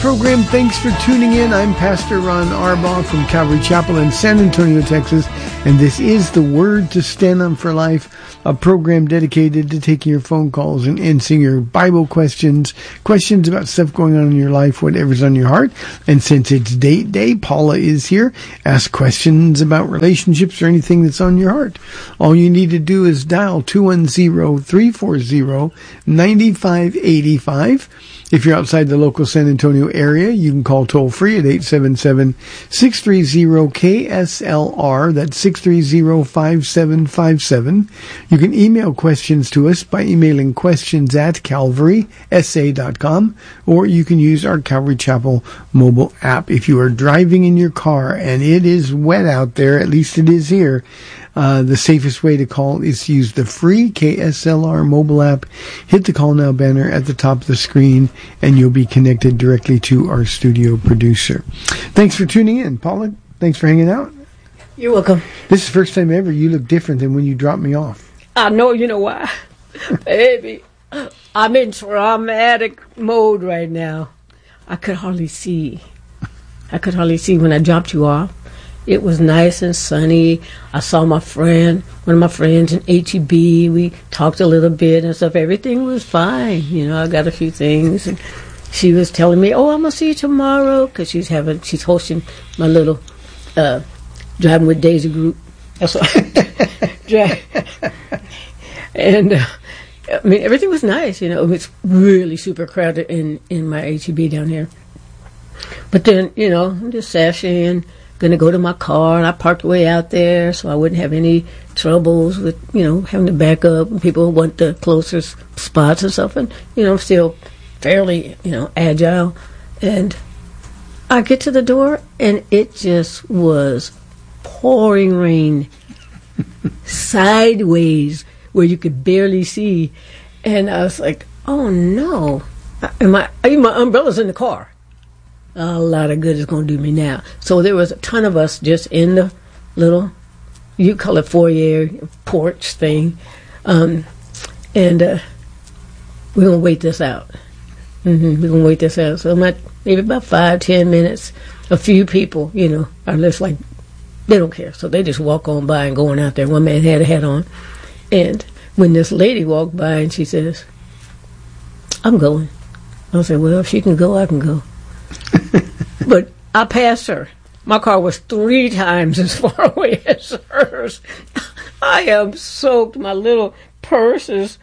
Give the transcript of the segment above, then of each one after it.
Program. Thanks for tuning in. I'm Pastor Ron Arbaugh from Calvary Chapel in San Antonio, Texas, and this is the Word to Stand On for Life, a program dedicated to taking your phone calls and answering your Bible questions about stuff going on in your life, whatever's on your heart. And since it's date day, Paula is here. Ask questions about relationships or anything that's on your heart. All you need to do is dial 210-340-9585. If you're outside the local San Antonio area, you can call toll-free at 877-630-KSLR. That's 630-5757. You can email questions to us by emailing questions@calvarysa.com, or you can use our Calvary Chapel mobile app. If you are driving in your car and it is wet out there, at least it is here, the safest way to call is to use the free KSLR mobile app. Hit the Call Now banner at the top of the screen, and you'll be connected directly to our studio producer. Thanks for tuning in. Paula, thanks for hanging out. You're welcome. This is the first time ever you look different than when you dropped me off. I know, you know why. Baby, I'm in traumatic mode right now. I could hardly see when I dropped you off. It was nice and sunny. I saw one of my friends in HEB. We talked a little bit and stuff. Everything was fine. You know, I got a few things. And she was telling me, oh, I'm going to see you tomorrow, because she's hosting my little Driving with Daisy group. That's what And, I mean, everything was nice. You know, it was really super crowded in my HEB down here. But then, you know, I'm just sashaying, going to go to my car, and I parked way out there so I wouldn't have any troubles with, you know, having to back up. People want the closest spots and stuff, and, you know, I'm still fairly, you know, agile. And I get to the door, and it just was pouring rain sideways where you could barely see. And I was like, oh, no. And my umbrella's in the car. A lot of good is going to do me now. So there was a ton of us just in the little, you call it foyer, porch thing. And we're going to wait this out. We're going to wait this out. So maybe about 5-10 minutes, a few people, you know, are just like, they don't care. So they just walk on by and going out there. One man had a hat on. And when this lady walked by and she says, I'm going. I said, well, if she can go, I can go. But I passed her. My car was 3 times as far away as hers. I am soaked. My little purses,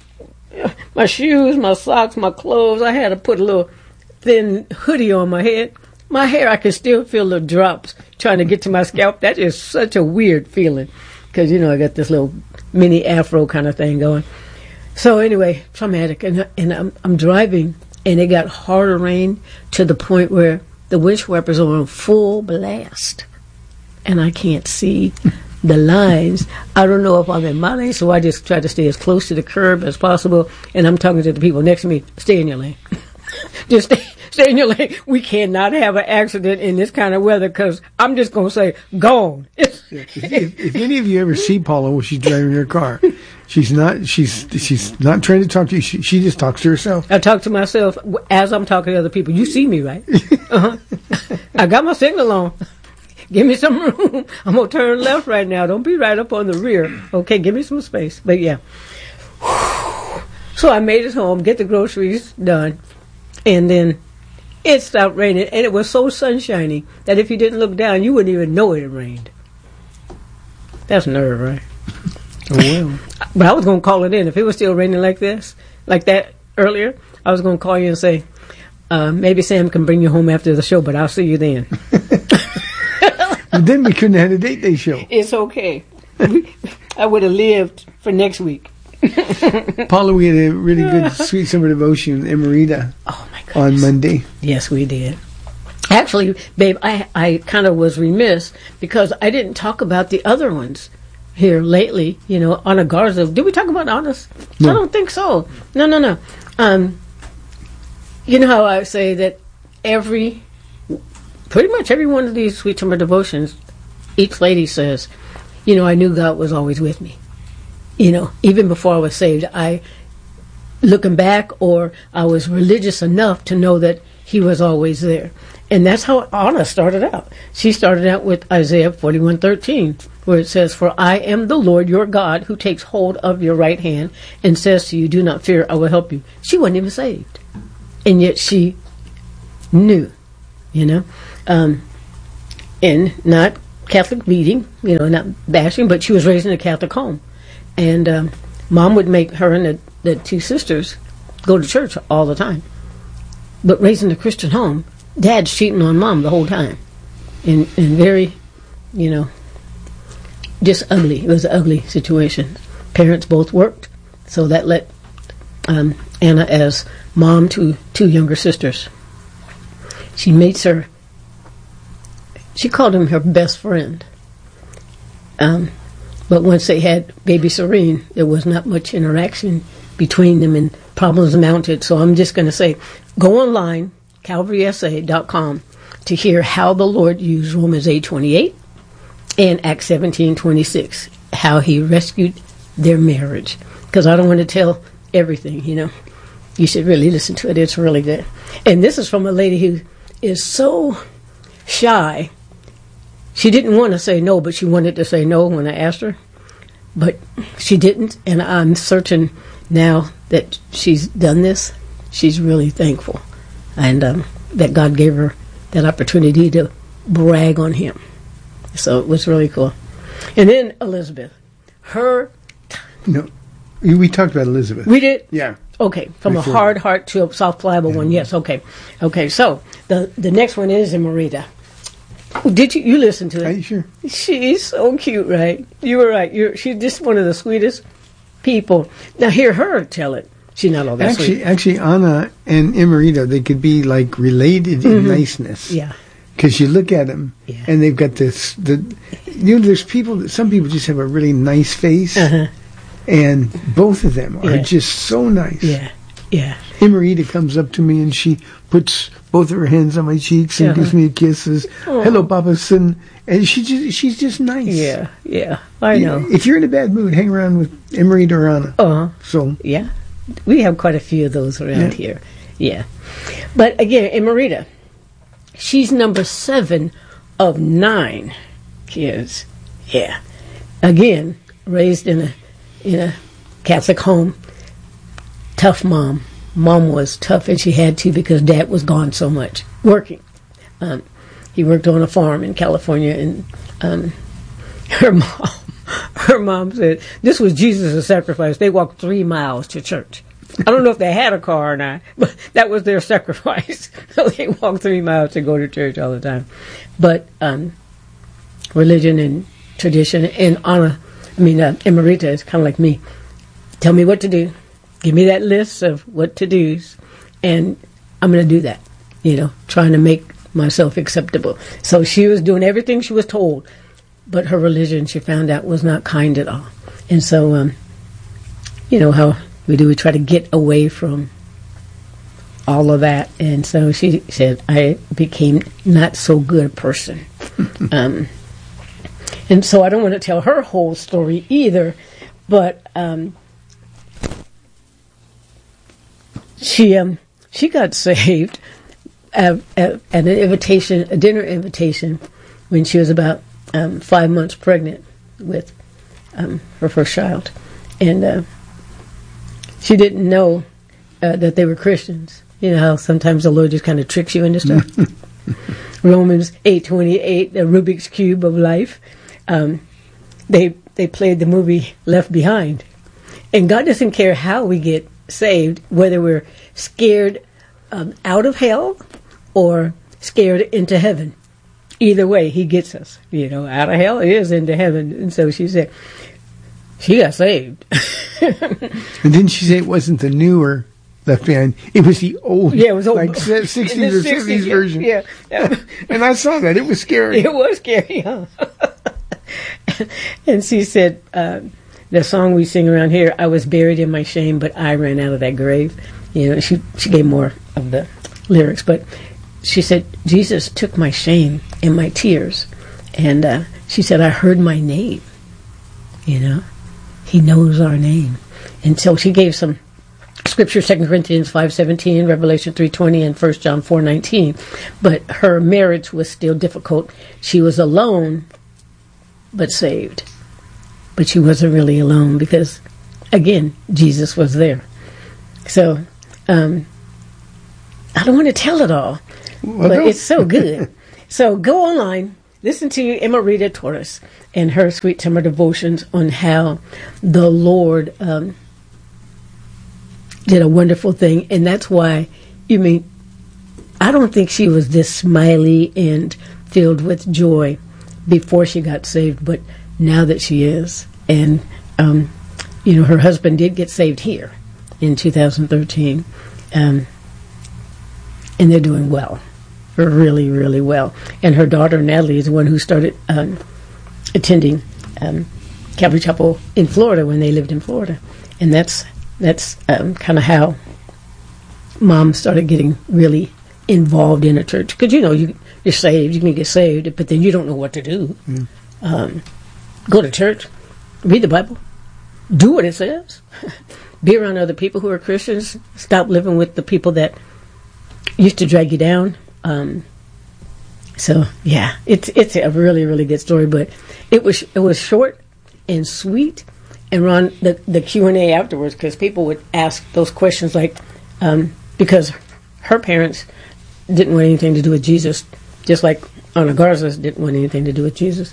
my shoes, my socks, my clothes. I had to put a little thin hoodie on my head. My hair, I can still feel the drops trying to get to my scalp. That is such a weird feeling because, you know, I got this little mini afro kind of thing going. So anyway, traumatic. And I'm driving, and it got harder rain to the point where the windshield wipers are on full blast, and I can't see the lines. I don't know if I'm in my lane, so I just try to stay as close to the curb as possible, and I'm talking to the people next to me, stay in your lane. Just stay in your lane. We cannot have an accident in this kind of weather, because I'm just going to say, gone. If any of you ever see Paula when she's driving her car, she's not trying to talk to you. She just talks to herself. I talk to myself as I'm talking to other people. You see me, right? Uh-huh. I got my signal on. Give me some room. I'm going to turn left right now. Don't be right up on the rear. Okay, give me some space. But yeah. So I made it home, get the groceries done, and then it stopped raining. And it was so sunshiny that if you didn't look down, you wouldn't even know it had rained. That's nerve, right? Oh, well. But I was going to call it in. If it was still raining like that earlier, I was going to call you and say, maybe Sam can bring you home after the show, but I'll see you then. But then we couldn't have had a date day show. It's okay. I would have lived for next week. Paula, we had a really good Sweet Summer Devotion, Emerita, on Monday. Yes, we did. Actually, babe, I kind of was remiss because I didn't talk about the other ones here lately. You know, Anna Garza. Did we talk about Anna's? No. I don't think so. No. You know how I say that pretty much every one of these Sweet Summer Devotions, each lady says, you know, I knew God was always with me. You know, even before I was saved, looking back, or I was religious enough to know that he was always there. And that's how Anna started out. She started out with Isaiah 41:13, where it says, "For I am the Lord your God who takes hold of your right hand and says to you, do not fear, I will help you." She wasn't even saved. And yet she knew, and not Catholic beating, not bashing, but she was raised in a Catholic home. And Mom would make her and the two sisters go to church all the time. But raised in a Christian home, Dad's cheating on Mom the whole time. And very, just ugly. It was an ugly situation. Parents both worked, so that let Anna as mom to two younger sisters. She called him her best friend. But once they had baby Serene, there was not much interaction between them and problems mounted. So I'm just going to say, go online, calvarysa.com, to hear how the Lord used Romans 8:28 and Acts 17:26, how he rescued their marriage. Because I don't want to tell everything, You should really listen to it. It's really good. And this is from a lady who is so shy. She didn't want to say no, but she wanted to say no when I asked her. But she didn't, and I'm certain now that she's done this, she's really thankful. And that God gave her that opportunity to brag on him. So it was really cool. And then Elizabeth. No, we talked about Elizabeth. We did? Yeah. Okay, from a hard heart to a soft, pliable one. Yes, okay. Okay, so the next one is Emerita. Did you listen to it? Are you sure? She's so cute, right? You were right. She's just one of the sweetest people. Now hear her tell it. She's not all that sweet. Actually, Anna and Emerita, they could be like related in niceness. Yeah. Because you look at them, and they've got this. There's people. Some people just have a really nice face, and both of them are just so nice. Yeah, yeah. Emerita comes up to me and she puts both of her hands on my cheeks and gives me a kiss. Says, "Hello, Papa," and she's just nice. Yeah, yeah. I know. If you're in a bad mood, hang around with Emerita or Anna. So yeah, we have quite a few of those around here. Yeah, but again, Emerita. She's number 7 of 9 kids. Yeah. Again, raised in a Catholic home. Tough mom. Mom was tough, and she had to because Dad was gone so much working. He worked on a farm in California, and her mom said this was Jesus' sacrifice. They walked 3 miles to church. I don't know if they had a car or not, but that was their sacrifice. So they walked 3 miles to go to church all the time. But religion and tradition, and Emerita is kind of like me. Tell me what to do. Give me that list of what to do's, and I'm going to do that. Trying to make myself acceptable. So she was doing everything she was told, but her religion, she found out, was not kind at all. And so, how we try to get away from all of that. And so she said, I became not so good a person. And so I don't want to tell her whole story either, but she got saved at a dinner invitation when she was about 5 months pregnant with her first child. And she didn't know that they were Christians. You know how sometimes the Lord just kind of tricks you into stuff. Romans 8:28, the Rubik's Cube of life. They played the movie Left Behind. And God doesn't care how we get saved, whether we're scared out of hell or scared into heaven. Either way, he gets us. Out of hell is into heaven. And so she said, she got saved. And didn't she say it wasn't the newer Left Behind? It was the old, it was old, like 60s or 70s version. Yeah. And I saw that. It was scary. It was scary, huh? And she said, the song we sing around here, I was buried in my shame, but I ran out of that grave. She gave more of the lyrics, but she said, Jesus took my shame and my tears. And she said, I heard my name. He knows our name. And so she gave some scripture, 2 Corinthians 5:17, Revelation 3:20, and 1 John 4:19. But her marriage was still difficult. She was alone, but saved. But she wasn't really alone because, again, Jesus was there. So, I don't want to tell it all, but it's so good. So go online, listen to Emma Rita Torres and her Sweet Summer Devotions on how the Lord did a wonderful thing. And that's why, I don't think she was this smiley and filled with joy before she got saved, but now that she is. And, her husband did get saved here in 2013. And they're doing well. Really, really well. And her daughter, Natalie, is the one who started attending Calvary Chapel in Florida when they lived in Florida. And that's kind of how Mom started getting really involved in a church. Because, you're saved, you can get saved, but then you don't know what to do. Go to church, read the Bible, do what it says, be around other people who are Christians, stop living with the people that used to drag you down. So yeah, it's a really, really good story, but it was short and sweet. And Ron, the Q&A afterwards, because people would ask those questions like, because her parents didn't want anything to do with Jesus, just like Ana Garza's didn't want anything to do with Jesus.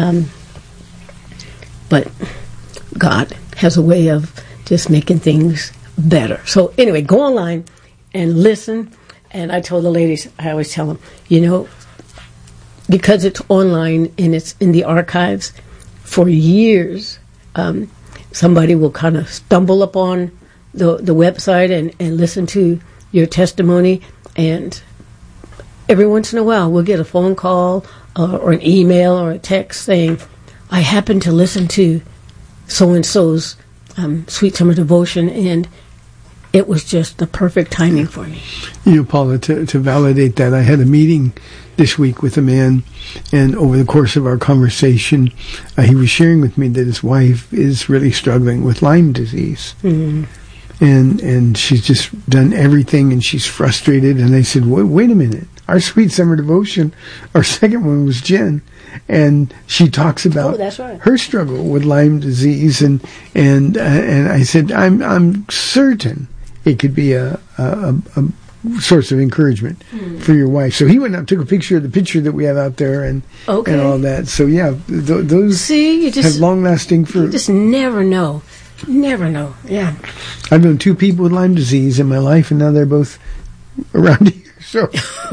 But God has a way of just making things better. So anyway, go online and listen. And I told the ladies, I always tell them, because it's online and it's in the archives for years, somebody will kind of stumble upon the website and listen to your testimony. And every once in a while, we'll get a phone call or an email or a text saying, I happened to listen to so-and-so's Sweet Summer Devotion, and it was just the perfect timing for me. Paula, to validate that, I had a meeting this week with a man, and over the course of our conversation, he was sharing with me that his wife is really struggling with Lyme disease. Mm-hmm. And she's just done everything, and she's frustrated. And I said, wait a minute. Our Sweet Summer Devotion, our second one was Jen, and she talks about her struggle with Lyme disease, and I said, I'm certain it could be a source of encouragement for your wife. So he went out and took a picture of the picture that we have out there and all that. So yeah, those have long-lasting fruit. You just never know. Never know. Yeah. I've known 2 people with Lyme disease in my life, and now they're both around here. So.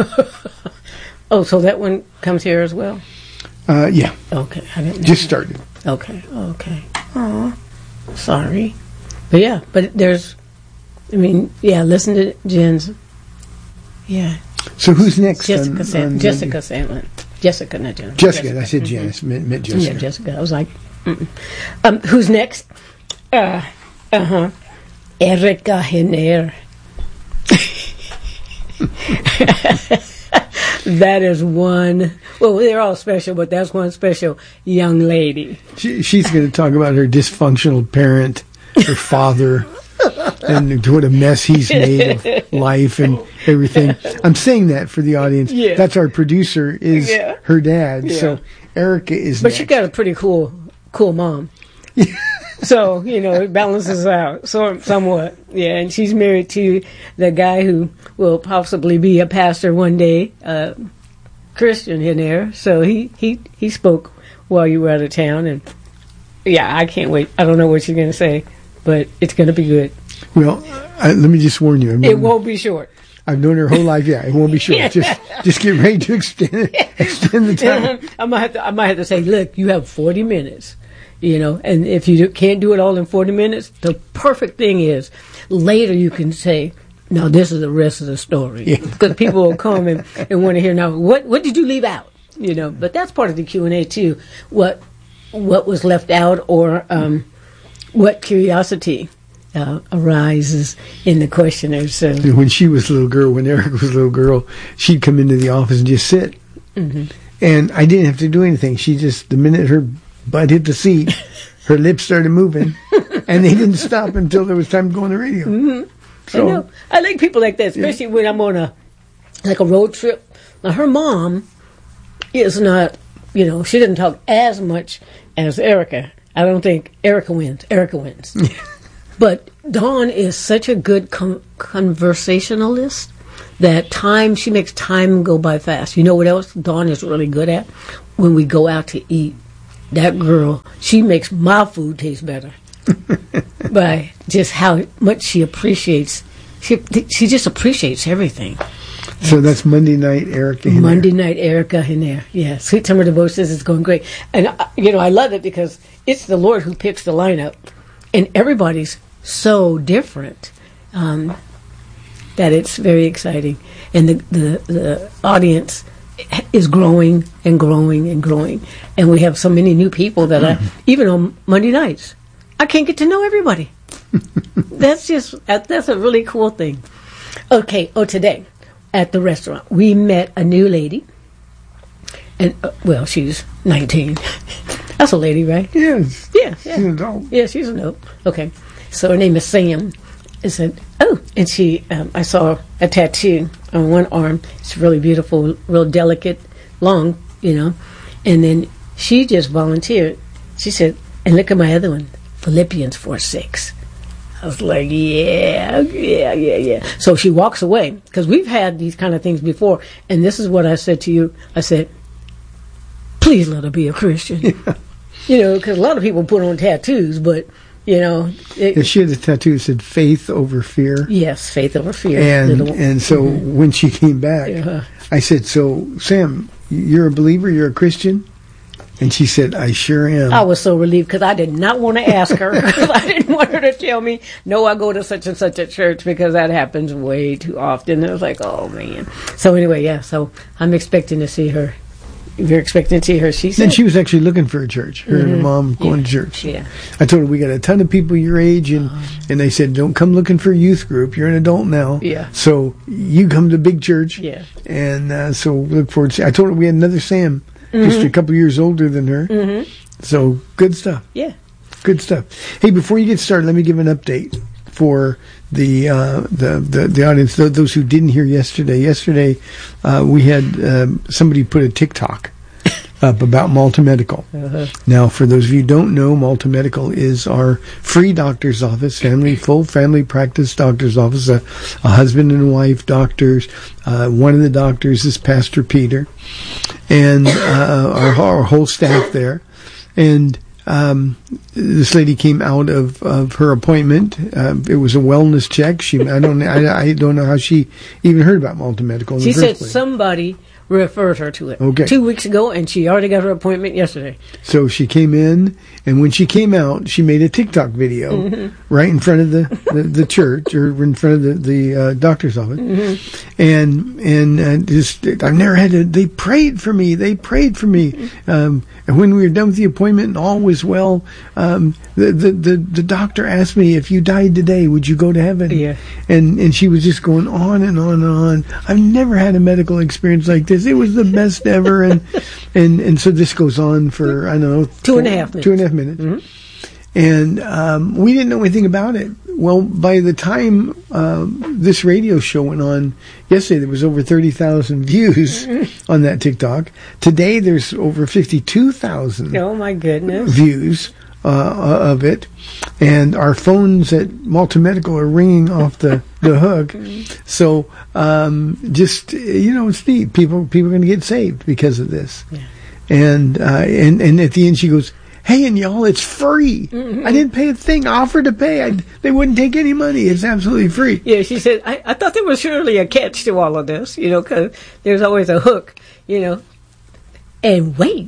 So that one comes here as well? Yeah. Okay. I didn't know. Just started. Okay. Oh, sorry. But there's, listen to Jen's. Yeah. So who's next? Jessica Sandlin. Jessica, not Jen. Jessica. I said Janice. Meant Jessica. Yeah, Jessica. I was like, who's next? Erica Henner. That is one. Well, they're all special, but that's one special young lady. She's going to talk about her dysfunctional parent, her father, and what a mess he's made of life and everything. I'm saying that for the audience. Yeah. That's our producer, is her dad. Yeah. So Erica is But next. She got a pretty cool mom. So, it balances out somewhat. Yeah, and she's married to the guy who will possibly be a pastor one day, Christian in there. So he spoke while you were out of town. And, yeah, I can't wait. I don't know what she's going to say, but it's going to be good. Well, let me just warn you. It won't be short. I've known her whole life. Yeah, it won't be short. Just get ready to extend the time. I might have to say, look, you have 40 minutes. And if you can't do it all in 40 minutes, the perfect thing is later you can say, now this is the rest of the story. Yeah. Because people will come and want to hear, now, what did you leave out? But that's part of the Q&A too. What was left out, or what curiosity arises in the questioners. So. When she was a little girl, when Erica was a little girl, she'd come into the office and just sit. Mm-hmm. And I didn't have to do anything. She just, the minute her butt hit the seat, her lips started moving, and they didn't stop until there was time to go on the radio. Mm-hmm. So, I know. I like people like that, especially when I'm on a road trip. Now, her mom is not, she doesn't talk as much as Erica. I don't think Erica wins. Erica wins. But Dawn is such a good conversationalist that she makes time go by fast. You know what else Dawn is really good at? When we go out to eat, that girl, she makes my food taste better by just how much she appreciates. She just appreciates everything. So that's Monday night, Erica. Monday night, Erica in there. Yeah, Sweet Summer Devotions is going great. And, I love it because it's the Lord who picks the lineup. And everybody's so different that it's very exciting. And the audience is growing and growing and growing. And we have so many new people that even on Monday nights, I can't get to know everybody. That's a really cool thing. Okay, today. At the restaurant, we met a new lady, and she's 19. That's a lady, right? Yes. Yeah. She's an adult. Yeah, she's an adult. Okay, so her name is Sam. I said, and she, I saw a tattoo on one arm. It's really beautiful, real delicate, long, and then she just volunteered. She said, and look at my other one, Philippians 4:6. I was like, yeah. So she walks away, because we've had these kind of things before, and this is what I said to you. I said, please let her be a Christian. Yeah. Because a lot of people put on tattoos, but, she had a tattoo that said faith over fear. Yes, faith over fear. And so when she came back, I said, so, Sam, you're a believer, you're a Christian? And she said, I sure am. I was so relieved because I did not want to ask her. I didn't want her to tell me, no, I go to such and such a church, because that happens way too often. And I was like, oh, man. So anyway, so I'm expecting to see her. If you're expecting to see her, she said. And she was actually looking for a church. Her and her mom going to church. Yeah. I told her, we got a ton of people your age, and they said, don't come looking for a youth group. You're an adult now. Yeah. So you come to big church. Yeah. And so we look forward to I told her we had another Sam. Just a couple years older than her. So, good stuff. Yeah. Good stuff. Hey, before you get started, let me give an update for the audience, those who didn't hear yesterday. Yesterday, we had somebody put a TikTok up about Malta Medical. Now, for those of you who don't know, Malta Medical is our free doctor's office, full family practice doctor's office, a husband and wife doctors. One of the doctors is Pastor Peter, and our whole staff there. And this lady came out of her appointment. It was a wellness check. I don't know how she even heard about Malta Medical. She said somebody referred her to it. Okay. 2 weeks ago, and she already got her appointment yesterday. So she came in, and when she came out, she made a TikTok video right in front of the church, or in front of the doctor's office. And just, I've never had to, they prayed for me. And when we were done with the appointment and all was well, the doctor asked me, if you died today, would you go to heaven? Yeah. And she was just going on and on and on. I've never had a medical experience like this. It was the best ever. And so this goes on for, I don't know, 2.5 minutes. And we didn't know anything about it. Well, by the time this radio show went on yesterday, there was over 30,000 views on that TikTok. Today, there's over 52,000 oh my goodness views of it. And our phones at Malta Medical are ringing off the hook. So just, it's neat. People are going to get saved because of this. Yeah. And at the end, she goes, hey, and y'all, it's free. I didn't pay a thing. I offered to pay. They wouldn't take any money. It's absolutely free. Yeah, she said, I thought there was surely a catch to all of this, because there's always a hook, And wait.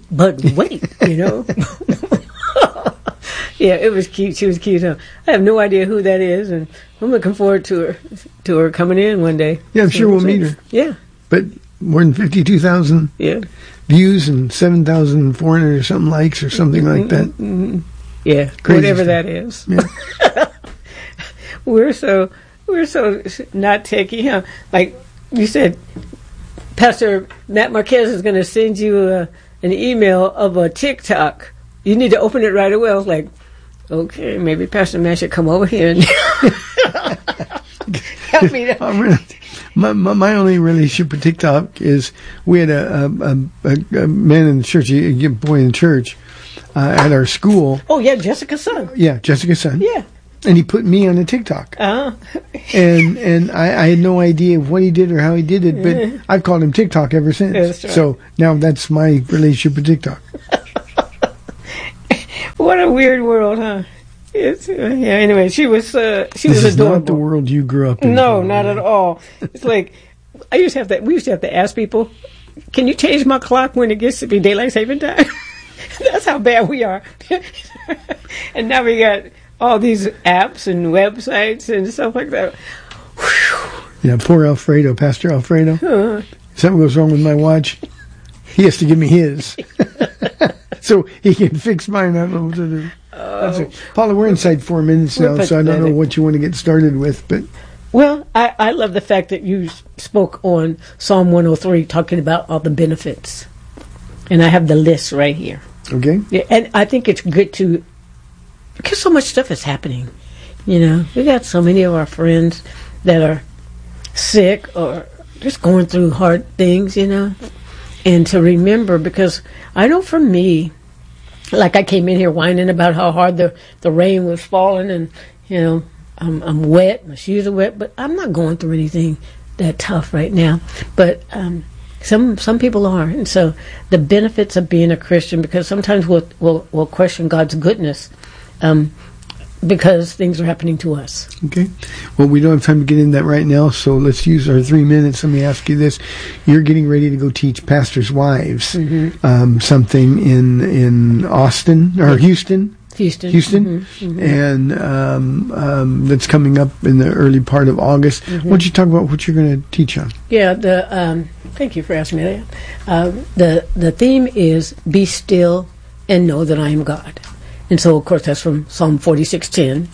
Yeah, it was cute. She was cute. I have no idea who that is, and I'm looking forward to her coming in one day. Yeah, I'm sure we'll meet her. Yeah. But more than 52,000 views and 7,400 or something likes or something like that. Yeah, crazy whatever stuff. that is. Yeah. We're so not techie, huh? Like you said, Pastor Matt Marquez is going to send you an email of a TikTok. You need to open it right away. I was like, okay, maybe Pastor Matt should come over here. Help me. My only relationship with TikTok is we had a man in the church, a boy in church, at our school. Oh, yeah, Jessica's son. Yeah, Jessica's son. Yeah. And he put me on a TikTok. And I had no idea what he did or how he did it, but I've called him TikTok ever since. That's right. So now that's my relationship with TikTok. What a weird world, huh? Anyway, she was adorable. This is not the world you grew up in. No, not at all. It's like we used to have to ask people, "Can you change my clock when it gets to be daylight saving time?" That's how bad we are. And now we got all these apps and websites and stuff like that. Whew. Yeah, poor Alfredo, Pastor Alfredo. Something goes wrong with my watch, he has to give me his. So he can fix mine. I don't know what to do. Paula, we're inside 4 minutes now, so I don't know what you want to get started with. But well, I love the fact that you spoke on Psalm 103, talking about all the benefits. And I have the list right here. Okay. Yeah, and I think it's good because so much stuff is happening. You know, we got so many of our friends that are sick or just going through hard things, you know. And to remember, because I know for me, like I came in here whining about how hard the rain was falling, and you know I'm wet, my shoes are wet, but I'm not going through anything that tough right now. But some people are, and so the benefits of being a Christian, because sometimes we'll question God's goodness because things are happening to us. Okay. Well, we don't have time to get into that right now, so let's use our 3 minutes. Let me ask you this. You're getting ready to go teach pastors' wives something in Austin, or Houston. Houston. And that's coming up in the early part of August. Why don't you talk about what you're going to teach on? Yeah, thank you for asking me that. The theme is be still and know that I am God. And so, of course, that's from Psalm 46:10.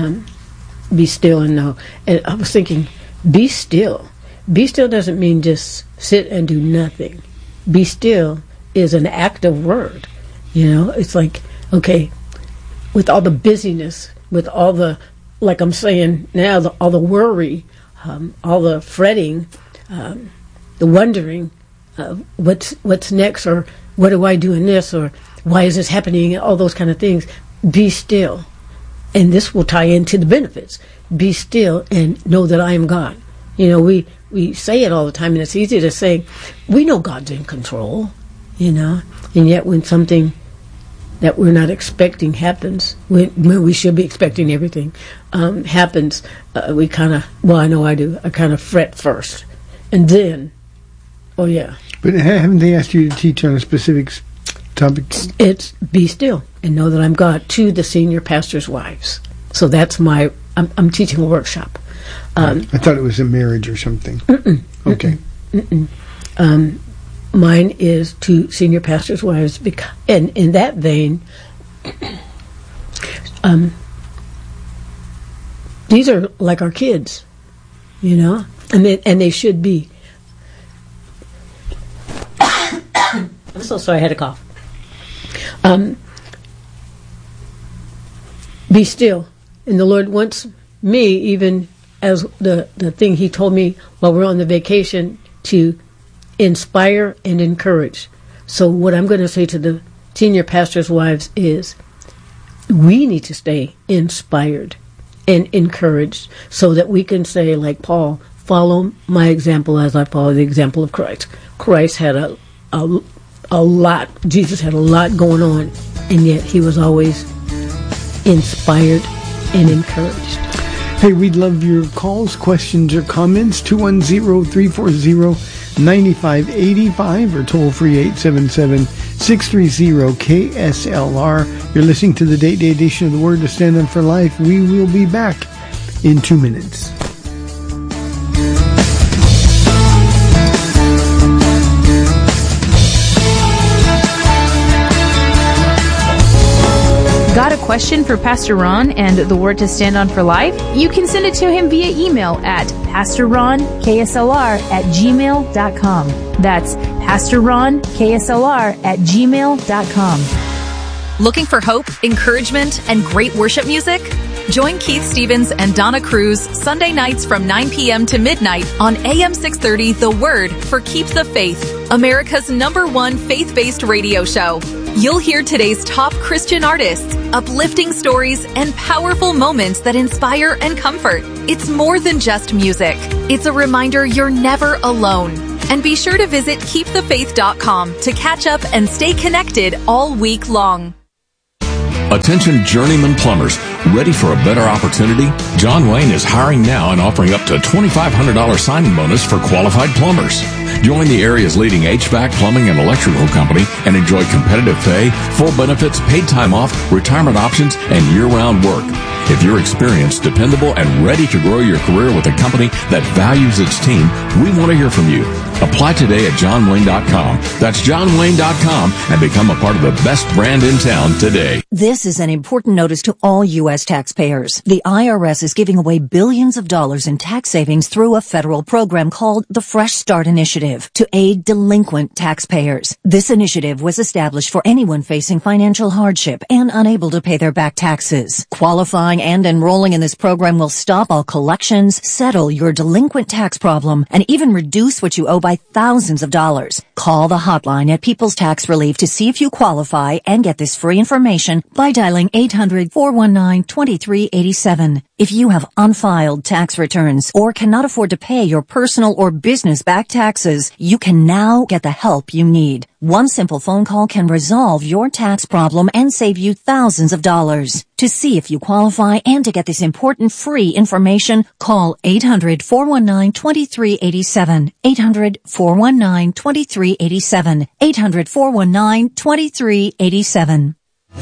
Be still and know. And I was thinking, be still. Be still doesn't mean just sit and do nothing. Be still is an active word. You know, it's like, okay, with all the busyness, with all the, like I'm saying now, all the worry, all the fretting, the wondering, what's next, or what do I do in this, or why is this happening, all those kind of things. Be still. And this will tie into the benefits. Be still and know that I am God. You know, we say it all the time, and it's easy to say, we know God's in control, you know, and yet when something that we're not expecting happens, when we should be expecting everything, happens, we kind of, well, I know I do, I kind of fret first. And then, oh yeah. But haven't they asked you to teach on a specific topic? It's be still and know that I'm God to the senior pastors' wives. So that's I'm teaching a workshop. I thought it was a marriage or something. Okay. Mine is to senior pastors' wives, and in that vein, these are like our kids, you know, and they should be. I'm so sorry, I had a cough. Be still, and the Lord wants me, even as the thing He told me while we're on the vacation, to inspire and encourage. So what I'm going to say to the senior pastors' wives is, we need to stay inspired and encouraged so that we can say, like Paul, follow my example as I follow the example of Christ. Christ had a lot, Jesus had a lot going on, and yet he was always inspired and encouraged. Hey, we'd love your calls, questions, or comments. 210-340-9585 or toll free 877-630-KSLR. You're listening to the Date Day edition of the Word to Stand On for Life. We will be back in 2 minutes. Got a question for Pastor Ron and the Word to Stand On for Life? You can send it to him via email at pastorronksLR@gmail.com. That's pastorronksLR@gmail.com. Looking for hope, encouragement, and great worship music? Join Keith Stevens and Donna Cruz Sunday nights from 9 p.m. to midnight on AM 630 The Word for Keep the Faith, America's #1 faith-based radio show. You'll hear today's top Christian artists, uplifting stories, and powerful moments that inspire and comfort. It's more than just music. It's a reminder you're never alone. And be sure to visit keepthefaith.com to catch up and stay connected all week long. Attention journeyman plumbers, ready for a better opportunity? John Wayne is hiring now and offering up to a $2,500 signing bonus for qualified plumbers. Join the area's leading HVAC, plumbing, and electrical company and enjoy competitive pay, full benefits, paid time off, retirement options, and year-round work. If you're experienced, dependable, and ready to grow your career with a company that values its team, we want to hear from you. Apply today at johnwayne.com. That's johnwayne.com and become a part of the best brand in town today. This is an important notice to all U.S. taxpayers. The IRS is giving away billions of dollars in tax savings through a federal program called the Fresh Start Initiative to aid delinquent taxpayers. This initiative was established for anyone facing financial hardship and unable to pay their back taxes. Qualifying and enrolling in this program will stop all collections, settle your delinquent tax problem, and even reduce what you owe by thousands of dollars. Call the hotline at People's Tax Relief to see if you qualify and get this free information by dialing 800-419-2387. If you have unfiled tax returns or cannot afford to pay your personal or business back taxes, you can now get the help you need. One simple phone call can resolve your tax problem and save you thousands of dollars. To see if you qualify and to get this important free information, call 800-419-2387. 800-419-2387. 800-419-2387.